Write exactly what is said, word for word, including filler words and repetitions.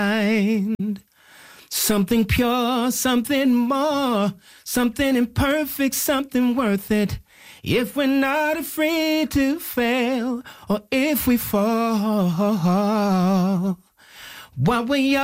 Something pure, something more, something imperfect, something worth it. If we're not afraid to fail, or if we fall, while we